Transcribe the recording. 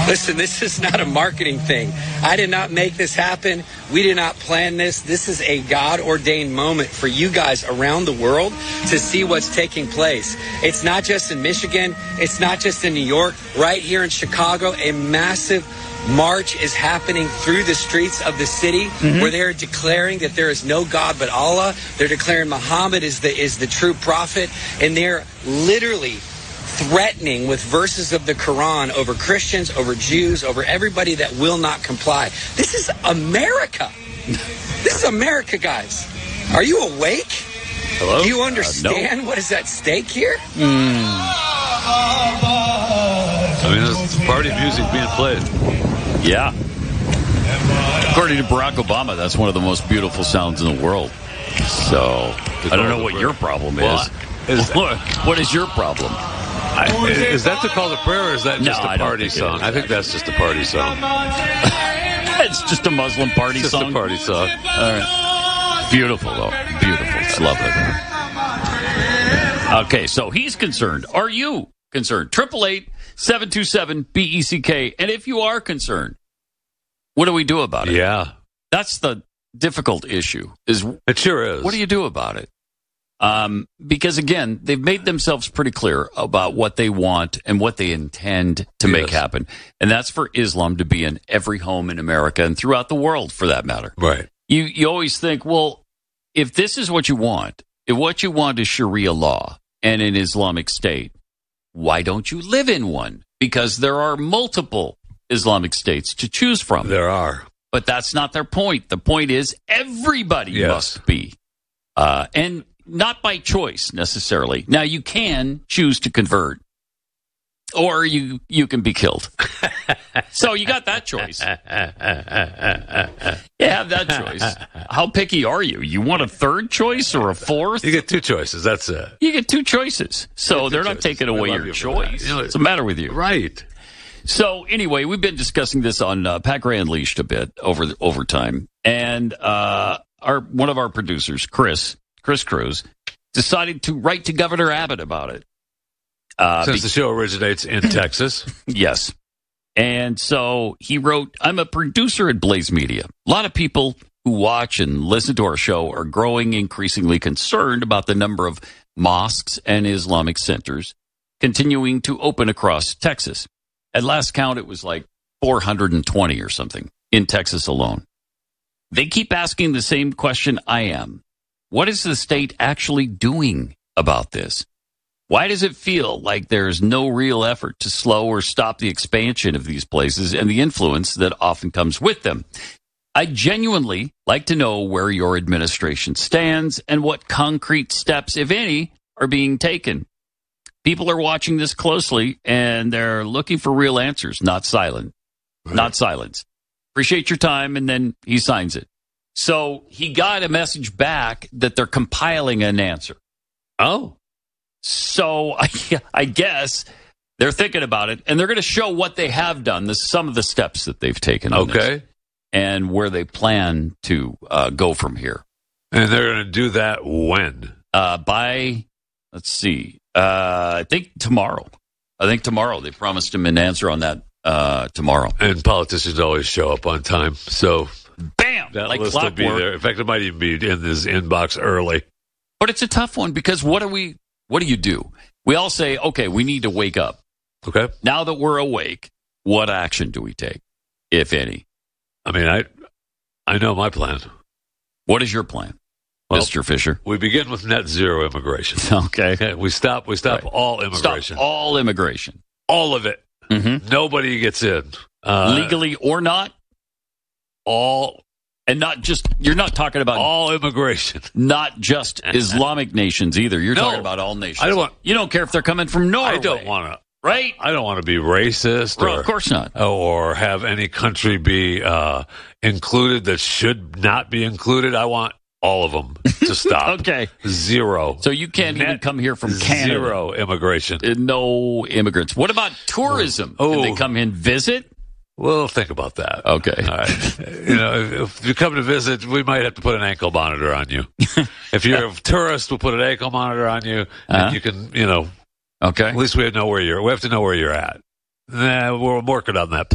Listen, this is not a marketing thing. I did not make this happen. We did not plan this. This is a God-ordained moment for you guys around the world to see what's taking place. It's not just in Michigan. It's not just in New York. Right here in Chicago, a massive march is happening through the streets of the city where they're declaring that there is no God but Allah. They're declaring Muhammad is the true prophet, and they're literally threatening with verses of the Quran over Christians, over Jews, over everybody that will not comply. This is America. This is America, guys. Are you awake? Hello? Do you understand what is at stake here? I mean, there's party music being played. Yeah. According to Barack Obama, that's one of the most beautiful sounds in the world. So, I don't know what your problem is. What is your problem? Is that to call the prayer, or is that just a party song? I think that's just a party song. It's just a Muslim party song? Just a party song. All right. Beautiful, though. Beautiful. It's lovely. Okay, so he's concerned. Are you concerned? 888-727-BECK. And if you are concerned, what do we do about it? Yeah. That's the difficult issue. It sure is. What do you do about it? Because, again, they've made themselves pretty clear about what they want and what they intend to make happen. And that's for Islam to be in every home in America and throughout the world, for that matter. Right. You always think, well, if this is what you want, if what you want is Sharia law and an Islamic state, why don't you live in one? Because there are multiple Islamic states to choose from. There are. But that's not their point. The point is everybody must be. And not by choice, necessarily. Now, you can choose to convert, or you can be killed. So you got that choice. You have that choice. How picky are you? You want a third choice or a fourth? You get two choices. That's it. You get two choices. So they're not taking away your choice. What's the matter with you? Right. So anyway, we've been discussing this on Pat Gray Unleashed a bit over time. And one of our producers, Chris Cruz, decided to write to Governor Abbott about it. Since the show originates in Texas. Yes. And so he wrote, I'm a producer at Blaze Media. A lot of people who watch and listen to our show are growing increasingly concerned about the number of mosques and Islamic centers continuing to open across Texas. At last count, it was like 420 or something in Texas alone. They keep asking the same question I am. What is the state actually doing about this? Why does it feel like there's no real effort to slow or stop the expansion of these places and the influence that often comes with them? I genuinely like to know where your administration stands and what concrete steps, if any, are being taken. People are watching this closely, and they're looking for real answers, not silence. Appreciate your time, and then he signs it. So he got a message back that they're compiling an answer. Oh. So I guess they're thinking about it, and they're going to show what they have done, some of the steps that they've taken on this, and where they plan to go from here. And they're going to do that when? Let's see, I think tomorrow. They promised him an answer on that tomorrow. And politicians always show up on time, so... Bam! That like list will be there. In fact, it might even be in his inbox early. But it's a tough one because what do you do? We all say, okay, we need to wake up. Okay. Now that we're awake, what action do we take, if any? I mean, I know my plan. What is your plan, Mr. Fisher? We begin with net zero immigration. Okay. We stop all immigration. Stop all immigration. All of it. Mm-hmm. Nobody gets in. Legally or not. All, and not just, you're not talking about all immigration, not just Islamic nations either. You're talking about all nations. You don't care if they're coming from Norway. I don't want to. Right? I don't want to be racist. Of course not. Or have any country be included that should not be included. I want all of them to stop. Okay. Zero. So you can't even come here from Canada. Zero immigration. No immigrants. What about tourism? Can they come in, visit? We'll think about that. Okay. All right. If you come to visit, we might have to put an ankle monitor on you. If you're a tourist, we'll put an ankle monitor on you, and you can, Okay. At least we have to know where you're at. We're working on that.